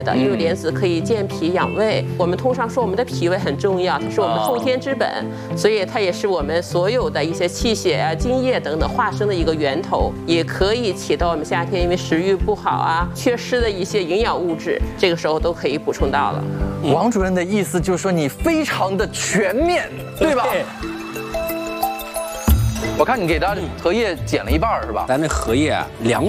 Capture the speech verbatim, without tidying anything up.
的，因为莲子可以健脾养胃。我们通常说我们的脾胃很重要，它是我们后天之本，所以它也是我们所有的一些气血啊、津液等等化生的一个源头，也可以起到我们夏天因为食欲不好啊、缺失的一些营养物质，这个时候都可以补充到了。 王主任的意思就是说你非常的全面，对吧？ 对我看你给他荷叶剪了一半是吧？ 咱那荷叶啊，两